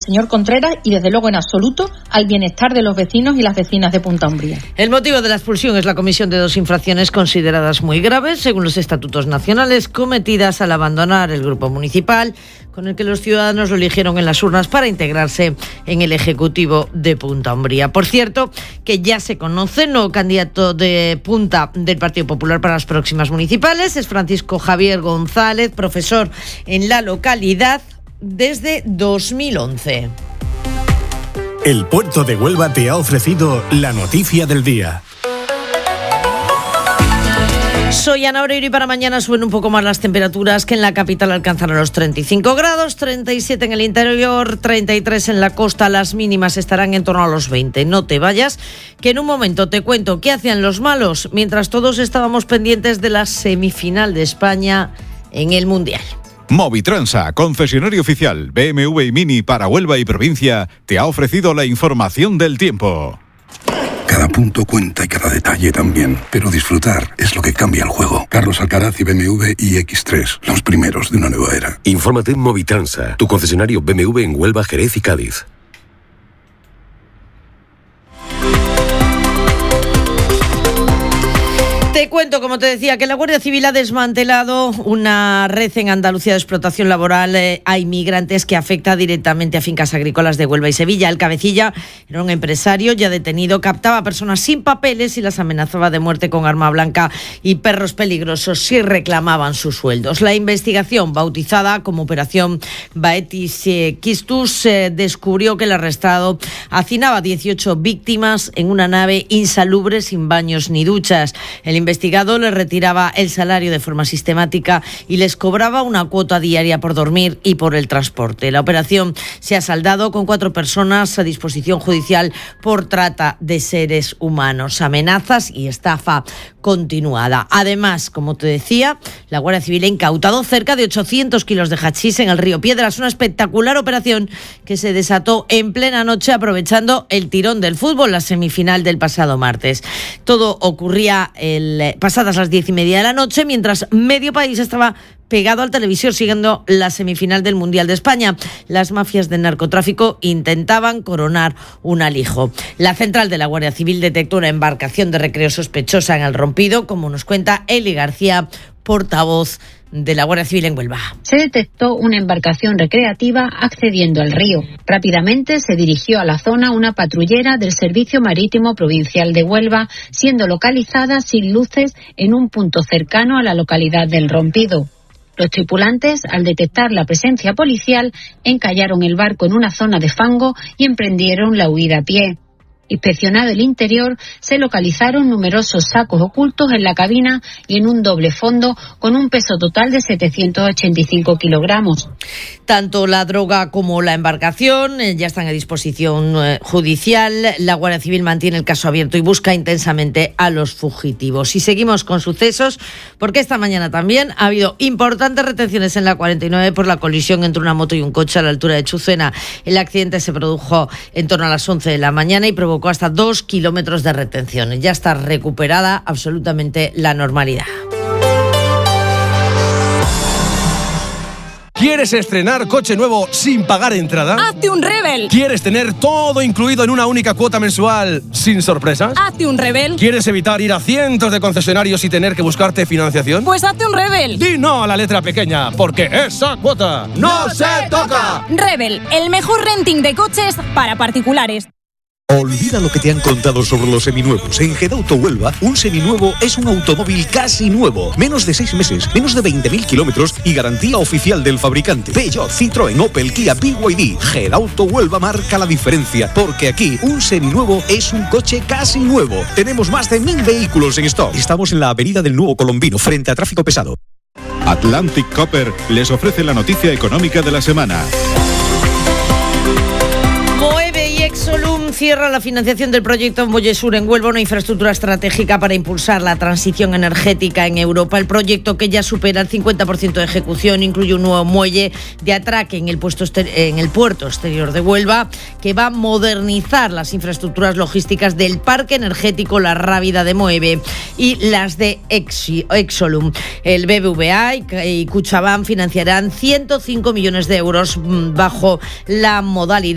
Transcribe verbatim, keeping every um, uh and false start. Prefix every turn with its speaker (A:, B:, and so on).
A: señor Contreras, y desde luego en absoluto al bienestar de los vecinos y las vecinas de Punta Umbría.
B: El motivo de la expulsión es la comisión de dos infracciones consideradas muy graves, según los estatutos nacionales, cometidas al abandonar el grupo municipal con el que los ciudadanos lo eligieron en las urnas para integrarse en el Ejecutivo de Punta Umbría. Por cierto, que ya se conoce el nuevo candidato de Punta del Partido Popular para las próximas municipales. Es Francisco Javier González, profesor en la localidad desde dos mil once.
C: El Puerto de Huelva te ha ofrecido la noticia del día.
B: Soy Ana Oreiro y para mañana suben un poco más las temperaturas, que en la capital alcanzarán los treinta y cinco grados, treinta y siete en el interior, treinta y tres en la costa. Las mínimas estarán en torno a los veinte. No te vayas, que en un momento te cuento qué hacían los malos mientras todos estábamos pendientes de la semifinal de España en el Mundial.
D: Movitransa, concesionario oficial B M W y Mini para Huelva y provincia, te ha ofrecido la información del tiempo.
E: Cada punto cuenta y cada detalle también, pero disfrutar es lo que cambia el juego. Carlos Alcaraz y B M W i X tres, los primeros de una nueva era.
F: Infórmate en Movitransa, tu concesionario B M W en Huelva, Jerez y Cádiz.
B: Te cuento, como te decía, que la Guardia Civil ha desmantelado una red en Andalucía de explotación laboral eh, a inmigrantes que afecta directamente a fincas agrícolas de Huelva y Sevilla. El cabecilla era un empresario ya detenido, captaba a personas sin papeles y las amenazaba de muerte con arma blanca y perros peligrosos si reclamaban sus sueldos. La investigación, bautizada como Operación Baetis Quistus, eh, descubrió que el arrestado hacinaba dieciocho víctimas en una nave insalubre sin baños ni duchas. El investigado les retiraba el salario de forma sistemática y les cobraba una cuota diaria por dormir y por el transporte. La operación se ha saldado con cuatro personas a disposición judicial por trata de seres humanos, amenazas y estafa continuada. Además, como te decía, la Guardia Civil ha incautado cerca de ochocientos kilos de hachís en el río Piedras, una espectacular operación que se desató en plena noche aprovechando el tirón del fútbol, la semifinal del pasado martes. Todo ocurría el pasadas las diez y media de la noche, mientras medio país estaba pegado al televisor siguiendo la semifinal del Mundial de España. Las mafias del narcotráfico intentaban coronar un alijo. La central de la Guardia Civil detectó una embarcación de recreo sospechosa en el Rompido, como nos cuenta Eli García, portavoz de la Guardia Civil en Huelva.
G: Se detectó una embarcación recreativa accediendo al río. Rápidamente se dirigió a la zona una patrullera del Servicio Marítimo Provincial de Huelva, siendo localizada sin luces en un punto cercano a la localidad del Rompido. Los tripulantes, al detectar la presencia policial, encallaron el barco en una zona de fango y emprendieron la huida a pie. Inspeccionado el interior, se localizaron numerosos sacos ocultos en la cabina y en un doble fondo con un peso total de setecientos ochenta y cinco kilogramos.
B: Tanto la droga como la embarcación eh, ya están a disposición eh, judicial. La Guardia Civil mantiene el caso abierto y busca intensamente a los fugitivos. Y seguimos con sucesos, porque esta mañana también ha habido importantes retenciones en la cuarenta y nueve por la colisión entre una moto y un coche a la altura de Chucena. El accidente se produjo en torno a las once de la mañana y provocó hasta dos kilómetros de retención. Ya está recuperada absolutamente la normalidad.
H: ¿Quieres estrenar coche nuevo sin pagar entrada?
I: ¡Hazte un Rebel!
H: ¿Quieres tener todo incluido en una única cuota mensual sin sorpresas?
I: ¡Hazte un Rebel!
H: ¿Quieres evitar ir a cientos de concesionarios y tener que buscarte financiación?
I: Pues hazte un Rebel.
H: Di no a la letra pequeña, porque esa cuota no se toca.
I: Rebel, el mejor renting de coches para particulares.
J: Olvida lo que te han contado sobre los seminuevos. En Gedauto Huelva, un seminuevo es un automóvil casi nuevo. Menos de seis meses, menos de veinte mil kilómetros y garantía oficial del fabricante. Peugeot, Citroën, Opel, Kia, B Y D. Gedauto Huelva marca la diferencia, porque aquí un seminuevo es un coche casi nuevo. Tenemos más de mil vehículos en stock. Estamos en la avenida del Nuevo Colombino, frente a tráfico pesado.
D: Atlantic Copper les ofrece la noticia económica de la semana.
B: Moeve y Exolum cierra la financiación del proyecto Mollesur en Huelva, una infraestructura estratégica para impulsar la transición energética en Europa. El proyecto, que ya supera el cincuenta por ciento de ejecución, incluye un nuevo muelle de atraque en el, puesto exter- en el puerto exterior de Huelva, que va a modernizar las infraestructuras logísticas del parque energético La Rábida de Moeve y las de Exi- Exolum. El B B V A y Kutxabank financiarán ciento cinco millones de euros bajo la modalidad